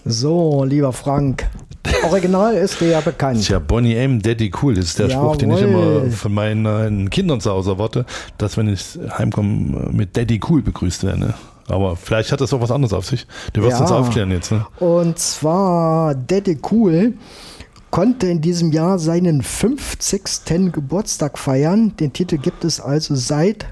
So, lieber Frank, Original ist dir ja bekannt. Tja, Boney M, Daddy Cool, das ist der Spruch, den ich immer von meinen Kindern zu Hause erwarte, dass wenn ich heimkomme, mit Daddy Cool begrüßt werde. Aber vielleicht hat das auch was anderes auf sich. Du wirst uns aufklären jetzt. Ne? Und zwar Daddy Cool konnte in diesem Jahr seinen 50. Geburtstag feiern. Den Titel gibt es also seit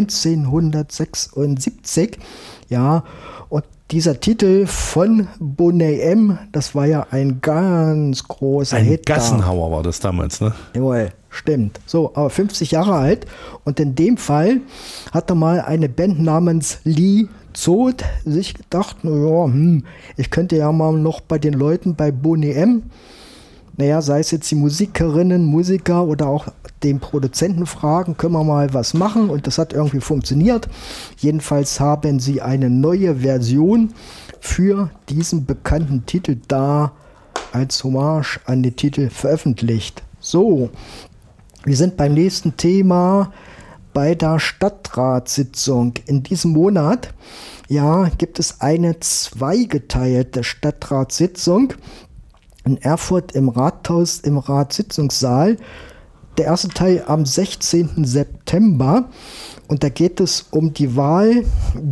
1976. Ja, und dieser Titel von Boney M, das war ja ein ganz großer Hit. Ein Gassenhauer war das damals, ne? Jawohl, stimmt. So, aber 50 Jahre alt. Und in dem Fall hatte mal eine Band namens Lee Zod sich gedacht, ich könnte ja mal noch bei den Leuten bei Boney M, sei es jetzt die Musikerinnen, Musiker oder auch den Produzenten fragen, können wir mal was machen, und das hat irgendwie funktioniert. Jedenfalls haben sie eine neue Version für diesen bekannten Titel da als Hommage an den Titel veröffentlicht. So, wir sind beim nächsten Thema, bei der Stadtratssitzung. In diesem Monat, gibt es eine zweigeteilte Stadtratssitzung in Erfurt im Rathaus, im Ratssitzungssaal. Der erste Teil am 16. September. Und da geht es um die Wahl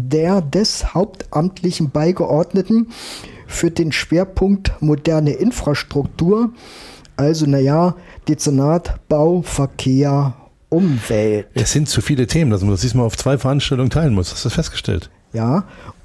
des hauptamtlichen Beigeordneten für den Schwerpunkt moderne Infrastruktur. Also, Dezernat, Bau, Verkehr, Umwelt. Es sind zu viele Themen, dass man das diesmal auf 2 Veranstaltungen teilen muss. Hast du das festgestellt? Ja,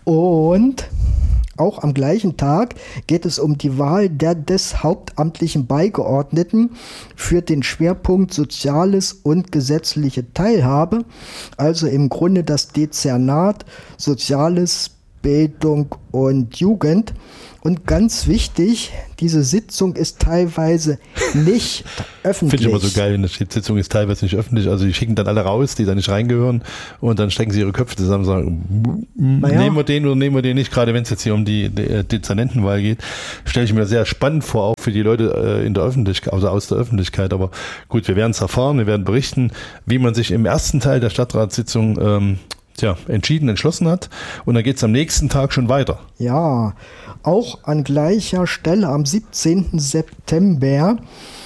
und auch am gleichen Tag geht es um die Wahl des hauptamtlichen Beigeordneten für den Schwerpunkt Soziales und gesetzliche Teilhabe. Also im Grunde das Dezernat Soziales, Bildung und Jugend. Und ganz wichtig, diese Sitzung ist teilweise nicht öffentlich. Finde ich immer so geil, wenn da steht, Sitzung ist teilweise nicht öffentlich. Also die schicken dann alle raus, die da nicht reingehören, und dann stecken sie ihre Köpfe zusammen und sagen, nehmen wir den oder nehmen wir den nicht. Gerade wenn es jetzt hier um die Dezernentenwahl geht, stelle ich mir sehr spannend vor, auch für die Leute in der Öffentlichkeit, also aus der Öffentlichkeit. Aber gut, wir werden es erfahren, wir werden berichten, wie man sich im ersten Teil der Stadtratssitzung entschlossen hat. Und dann geht es am nächsten Tag schon weiter. Ja, auch an gleicher Stelle am 17. September,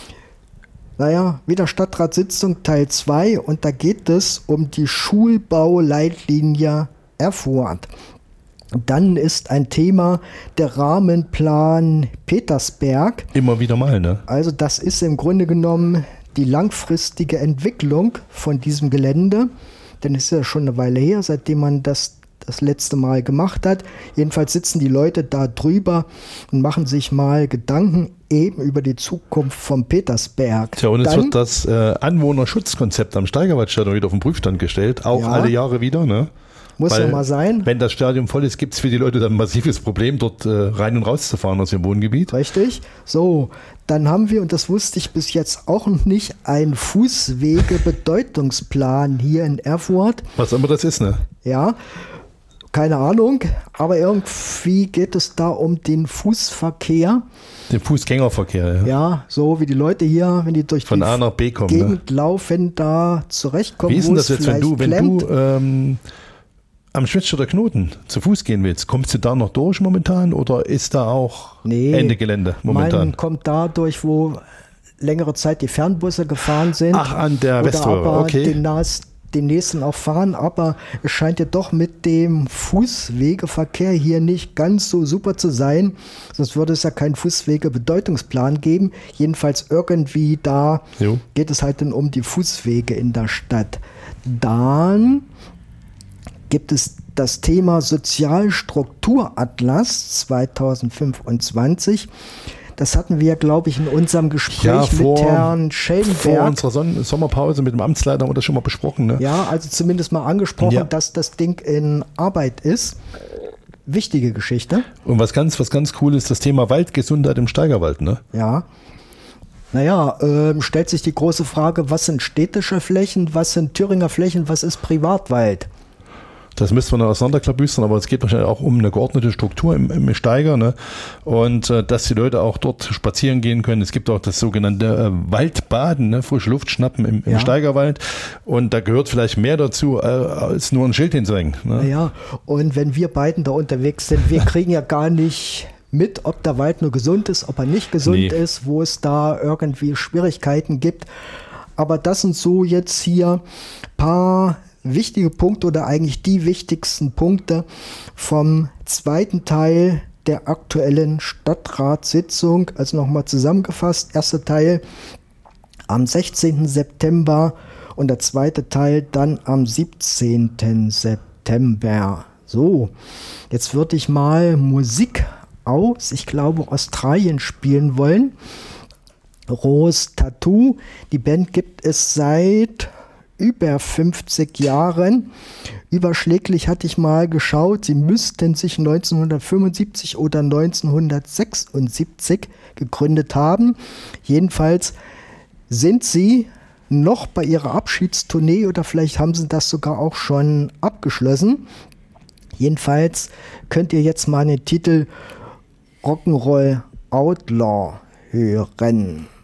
wieder Stadtratssitzung Teil 2, und da geht es um die Schulbauleitlinie Erfurt. Dann ist ein Thema der Rahmenplan Petersberg. Immer wieder mal, ne? Also das ist im Grunde genommen die langfristige Entwicklung von diesem Gelände. Denn es ist ja schon eine Weile her, seitdem man das letzte Mal gemacht hat. Jedenfalls sitzen die Leute da drüber und machen sich mal Gedanken eben über die Zukunft von Petersberg. Tja, und es wird das Anwohnerschutzkonzept am Steigerwaldstadion wieder auf den Prüfstand gestellt. Auch alle Jahre wieder, ne? Muss ja mal sein. Wenn das Stadion voll ist, gibt es für die Leute dann ein massives Problem, dort rein und raus zu fahren aus ihrem Wohngebiet. Richtig. So, dann haben wir, und das wusste ich bis jetzt auch noch nicht, einen Fußwege-Bedeutungsplan hier in Erfurt. Was immer das ist, ne? Ja, keine Ahnung, aber irgendwie geht es da um den Fußverkehr. Den Fußgängerverkehr, ja. Ja, so wie die Leute hier, wenn die durch von A nach B kommen, Gegend laufen, da zurechtkommen. Wie ist denn das jetzt, wenn du am Schwitzstädter Knoten zu Fuß gehen willst? Kommst du da noch durch momentan, oder ist da auch Ende Gelände momentan? Man kommt da durch, wo längere Zeit die Fernbusse gefahren sind. Ach, an der Weströhre, okay. Den nächsten auch fahren, aber es scheint ja doch mit dem Fußwegeverkehr hier nicht ganz so super zu sein, sonst würde es ja keinen Fußwegebedeutungsplan geben. Jedenfalls irgendwie da geht es halt dann um die Fußwege in der Stadt. Dann gibt es das Thema Sozialstrukturatlas 2025. Das hatten wir, glaube ich, in unserem Gespräch mit Herrn Schellenberg. Vor unserer Sommerpause mit dem Amtsleiter haben wir das schon mal besprochen. Ne? Ja, also zumindest mal angesprochen, dass das Ding in Arbeit ist. Wichtige Geschichte. Und was ganz cool ist, das Thema Waldgesundheit im Steigerwald. Ne? Ja. Stellt sich die große Frage, was sind städtische Flächen, was sind Thüringer Flächen, was ist Privatwald? Das müsste man auseinanderklabüstern, aber es geht wahrscheinlich auch um eine geordnete Struktur im Steiger, ne? Und dass die Leute auch dort spazieren gehen können. Es gibt auch das sogenannte Waldbaden, ne? Frische Luft schnappen im Steigerwald, und da gehört vielleicht mehr dazu, als nur ein Schild hinzuhängen. Ne? Und wenn wir beiden da unterwegs sind, wir kriegen ja gar nicht mit, ob der Wald nur gesund ist, ob er nicht gesund ist, wo es da irgendwie Schwierigkeiten gibt. Aber das sind so jetzt hier paar wichtige Punkte oder eigentlich die wichtigsten Punkte vom zweiten Teil der aktuellen Stadtratssitzung. Also nochmal zusammengefasst, erster Teil am 16. September und der zweite Teil dann am 17. September. So, jetzt würde ich mal Musik aus, ich glaube, Australien spielen wollen. Rose Tattoo, die Band gibt es seit über 50 Jahren. Überschläglich hatte ich mal geschaut, sie müssten sich 1975 oder 1976 gegründet haben. Jedenfalls sind sie noch bei ihrer Abschiedstournee oder vielleicht haben sie das sogar auch schon abgeschlossen. Jedenfalls könnt ihr jetzt mal den Titel Rock'n'Roll Outlaw hören.